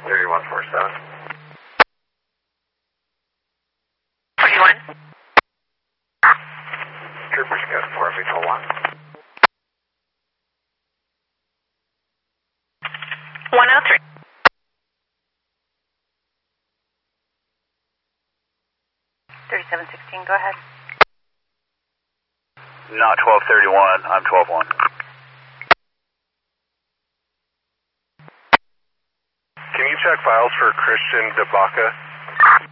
3147. 21. Troopers got 4 Victor 1. 103. Go ahead. Not 1231, I'm 121. Can you check files for Christian DeBaca?